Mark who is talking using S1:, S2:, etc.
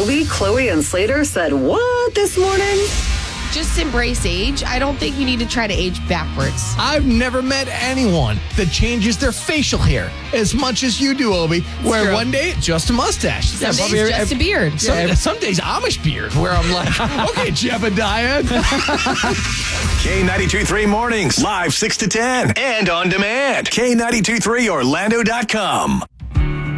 S1: Obi, Chloe, and Slater said what this morning?
S2: Just embrace age. I don't think you need to try to age backwards.
S3: I've never met anyone that changes their facial hair as much as you do, Obi. Where
S2: true.
S3: one day, just a mustache.
S2: Some days just a beard.
S3: Some days Amish beard, where I'm like, okay, Jebediah.
S4: K92.3 Mornings, live 6 to 10, and on demand. K92.3Orlando.com.